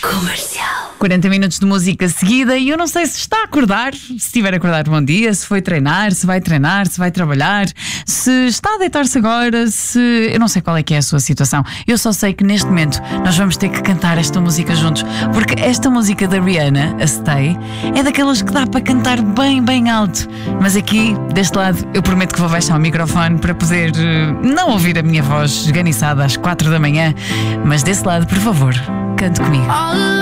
Comercial. 40 minutos de música seguida e eu não sei se está a acordar, se estiver a acordar, bom dia, se foi treinar, se vai trabalhar, se está a deitar-se agora, se... eu não sei qual é que é a sua situação. Eu só sei que neste momento nós vamos ter que cantar esta música juntos, porque esta música da Rihanna, a Stay, é daquelas que dá para cantar bem, bem alto. Mas aqui, deste lado, eu prometo que vou baixar o microfone para poder não ouvir a minha voz esganiçada às 4 da manhã. Mas desse lado, por favor, cante comigo.